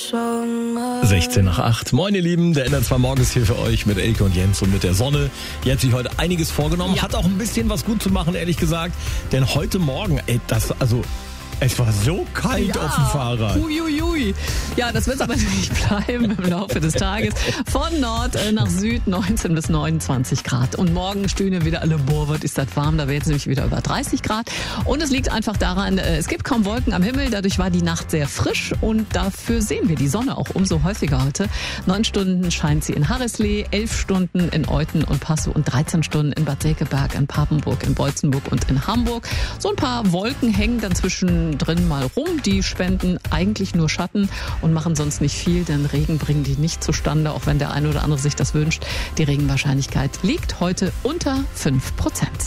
16 nach 8. Moin ihr Lieben, der NDR 2 Morgen ist hier für euch mit Elke und Jens und mit der Sonne. Die hat sich heute einiges vorgenommen, hat auch ein bisschen was gut zu machen, ehrlich gesagt. Denn heute Morgen, es war so kalt auf dem Fahrrad. Uiuiui. Ja, das wird aber nicht bleiben im Laufe des Tages. Von Nord nach Süd 19 bis 29 Grad. Und morgen stöhnen wieder alle, boah, was ist das warm. Da wird es nämlich wieder über 30 Grad. Und es liegt einfach daran, es gibt kaum Wolken am Himmel. Dadurch war die Nacht sehr frisch. Und dafür sehen wir die Sonne auch umso häufiger heute. 9 Stunden scheint sie in Harrislee, 11 Stunden in Euthen und Passow und 13 Stunden in Bad Segeberg, in Papenburg, in Beutzenburg und in Hamburg. So ein paar Wolken hängen dann drin mal rum. Die spenden eigentlich nur Schatten und machen sonst nicht viel, denn Regen bringen die nicht zustande, auch wenn der eine oder andere sich das wünscht. Die Regenwahrscheinlichkeit liegt heute unter 5%.